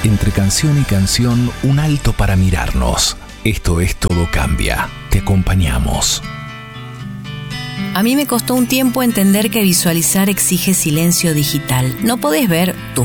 Entre canción y canción, un alto para mirarnos. Esto es Todo Cambia. Te acompañamos. A mí me costó un tiempo entender que visualizar exige silencio digital. No podés ver tu